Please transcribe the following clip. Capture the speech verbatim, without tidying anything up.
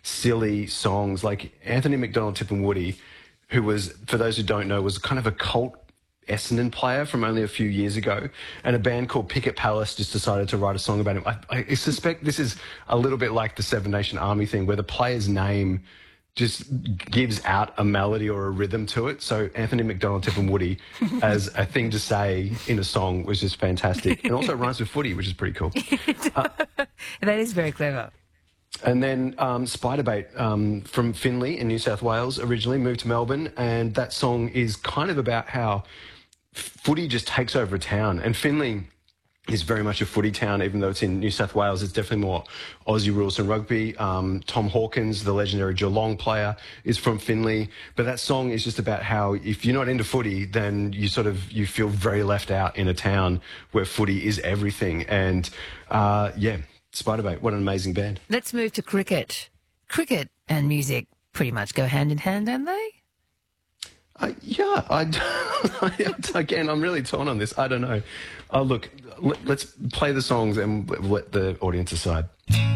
silly songs. Like Anthony McDonald, Tip and Woody, who was, for those who don't know, was kind of a cult Essendon player from only a few years ago, and a band called Picket Palace just decided to write a song about him. I, I suspect this is a little bit like the Seven Nation Army thing, where the player's name just gives out a melody or a rhythm to it. So Anthony McDonald, Tip and Woody as a thing to say in a song was just fantastic. And also rhymes with footy, which is pretty cool. Uh, that is very clever. And then um, Spiderbait um, from Finley in New South Wales originally moved to Melbourne, and that song is kind of about how footy just takes over a town. And Finley is very much a footy town, even though it's in New South Wales. It's definitely more Aussie rules than rugby. Um, Tom Hawkins, the legendary Geelong player, is from Finley. But that song is just about how if you're not into footy, then you sort of, you feel very left out in a town where footy is everything. And uh, yeah, Spiderbait, what an amazing band. Let's move to cricket. Cricket and music pretty much go hand in hand, don't they? Uh, yeah, I, again, I'm really torn on this. I don't know. Oh, look, let, let's play the songs and let the audience decide.